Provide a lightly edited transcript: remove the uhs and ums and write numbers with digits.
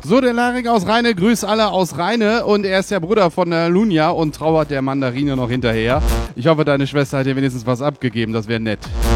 So, der Larry aus Rheine grüßt alle aus Rheine und er ist der Bruder von Lunja und trauert der Mandarine noch hinterher. Ich hoffe, deine Schwester hat dir wenigstens was abgegeben, das wäre nett.